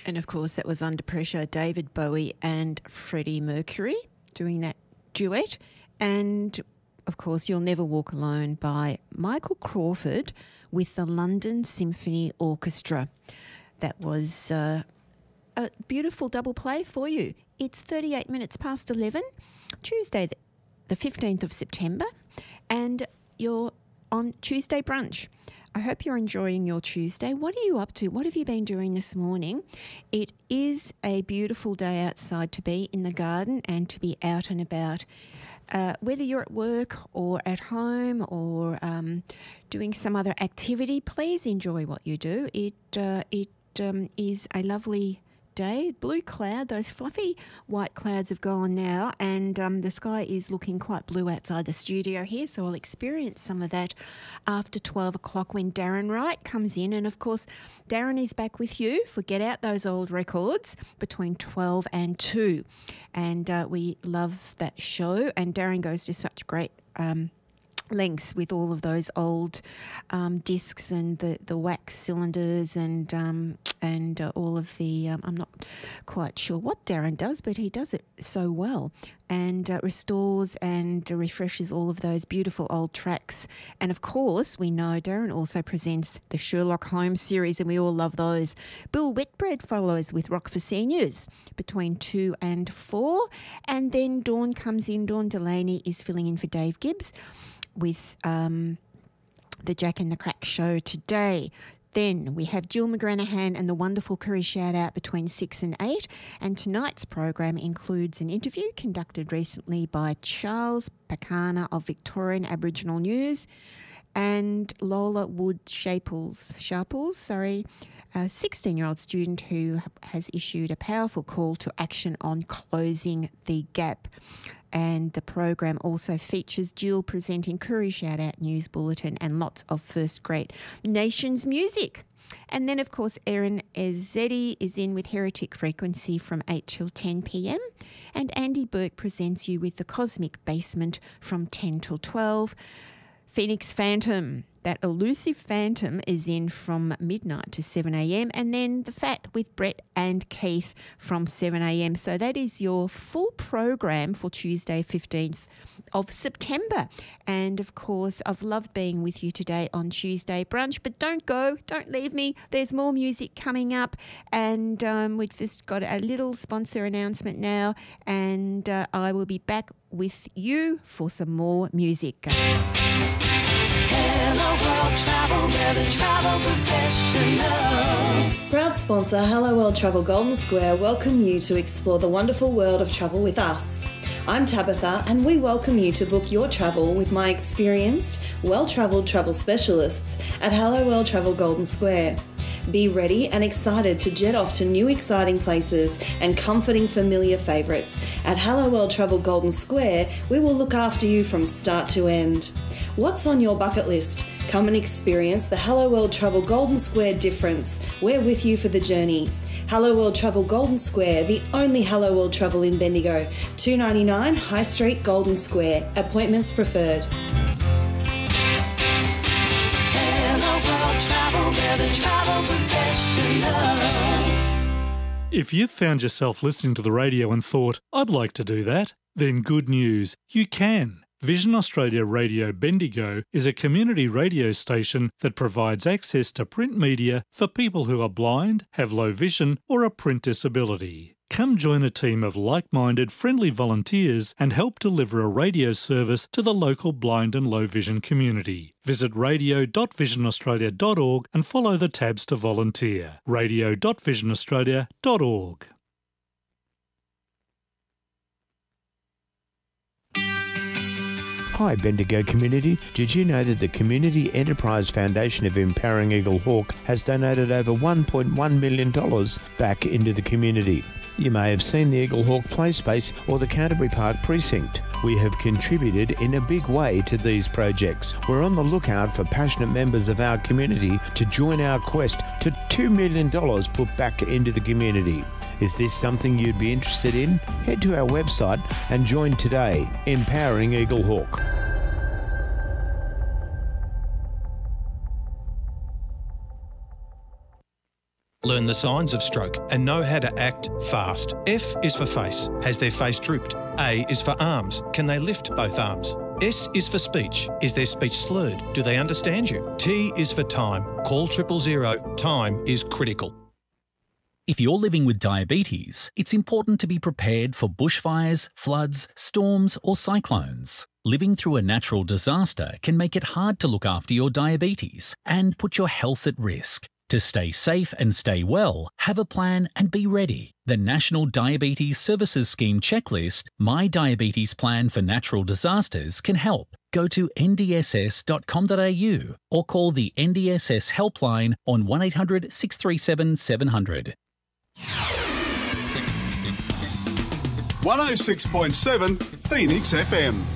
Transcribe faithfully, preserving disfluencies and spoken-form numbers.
And of course, that was Under Pressure, David Bowie and Freddie Mercury doing that duet. And of course, You'll Never Walk Alone by Michael Crawford with the London Symphony Orchestra. That was uh, a beautiful double play for you. It's thirty-eight minutes past eleven, Tuesday the fifteenth of September, and you're on Tuesday Brunch. I hope you're enjoying your Tuesday. What are you up to? What have you been doing this morning? It is a beautiful day outside to be in the garden and to be out and about. Uh, whether you're at work or at home or um, doing some other activity, please enjoy what you do. It uh, it um, is a lovely day. Blue cloud, those fluffy white clouds have gone now, and um, the sky is looking quite blue outside the studio here, so I'll experience some of that after twelve o'clock when Darren Wright comes in. And of course, Darren is back with you for Get Out Those Old Records between twelve and two, and uh, we love that show, and Darren goes to such great um lengths with all of those old um, discs and the, the wax cylinders and um, and uh, all of the, um, I'm not quite sure what Darren does, but he does it so well, and uh, restores and refreshes all of those beautiful old tracks. And of course, we know Darren also presents the Sherlock Holmes series, and we all love those. Bill Whitbread follows with Rock for Seniors between two and four, and then Dawn comes in. Dawn Delaney is filling in for Dave Gibbs with um, the Jack and the Crack show today. Then we have Jill McGranahan and the Wonderful Curry Shout Out between six and eight. And tonight's program includes an interview conducted recently by Charles Pacana of Victorian Aboriginal News and Lola Wood Sharples, Sharples, sorry, a sixteen-year-old student who has issued a powerful call to action on closing the gap. And the program also features Jill presenting Curry Shout Out News Bulletin and lots of first-rate Nations music. And then, of course, Erin Ezzetti is in with Heretic Frequency from eight till ten p.m. And Andy Burke presents you with The Cosmic Basement from ten till twelve. Phoenix Phantom, that elusive phantom, is in from midnight to seven a.m. and then The Fat with Brett and Keith from seven a.m. So that is your full program for Tuesday, fifteenth of September. And of course, I've loved being with you today on Tuesday Brunch, but don't go, don't leave me. There's more music coming up, and um, we've just got a little sponsor announcement now, and uh, I will be back with you for some more music. Hello World Travel, we're the travel professionals. Proud sponsor Hello World Travel Golden Square welcome you to explore the wonderful world of travel with us. I'm Tabitha, and we welcome you to book your travel with my experienced, well-travelled travel specialists at Hello World Travel Golden Square. Be ready and excited to jet off to new exciting places and comforting familiar favourites. At Hello World Travel Golden Square, we will look after you from start to end. What's on your bucket list? Come and experience the Hello World Travel Golden Square difference. We're with you for the journey. Hello World Travel Golden Square, the only Hello World Travel in Bendigo. two ninety-nine High Street, Golden Square. Appointments preferred. Hello World Travel, we're the travel professionals. If you've found yourself listening to the radio and thought, I'd like to do that, then good news, you can. Vision Australia Radio Bendigo is a community radio station that provides access to print media for people who are blind, have low vision or a print disability. Come join a team of like-minded, friendly volunteers and help deliver a radio service to the local blind and low vision community. Visit radio dot vision australia dot org and follow the tabs to volunteer. radio dot vision australia dot org. Hi Bendigo community, did you know that the Community Enterprise Foundation of Empowering Eagle Hawk has donated over one point one million dollars back into the community? You may have seen the Eagle Hawk Play Space or the Canterbury Park Precinct. We have contributed in a big way to these projects. We're on the lookout for passionate members of our community to join our quest to two million dollars put back into the community. Is this something you'd be interested in? Head to our website and join today, Empowering Eagle Hawk. learn the signs of stroke and know how to act fast. F is for face. Has their face drooped? A is for arms. Can they lift both arms? S is for speech. Is their speech slurred? Do they understand you? T is for time. Call triple zero. Time is critical. If you're living with diabetes, it's important to be prepared for bushfires, floods, storms or cyclones. Living through a natural disaster can make it hard to look after your diabetes and put your health at risk. To stay safe and stay well, have a plan and be ready. The National Diabetes Services Scheme checklist, My Diabetes Plan for Natural Disasters, can help. Go to n d s s dot com dot a u or call the N D S S helpline on one eight hundred six three seven seven hundred. one oh six point seven Phoenix F M.